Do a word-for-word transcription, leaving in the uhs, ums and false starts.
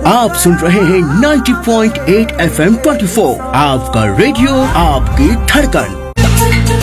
आप सुन रहे हैं ninety point eight F M twenty four, आपका रेडियो आपकी धड़कन।